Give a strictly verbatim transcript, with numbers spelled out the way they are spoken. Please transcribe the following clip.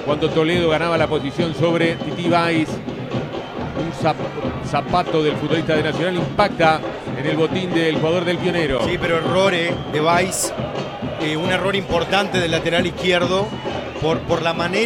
cuando Toledo ganaba la posición sobre Titi Báez. Un zap zapato del futbolista de Nacional impacta en el botín del jugador del Pionero. Sí, pero error eh, de Báez, eh, un error importante del lateral izquierdo por, por la manera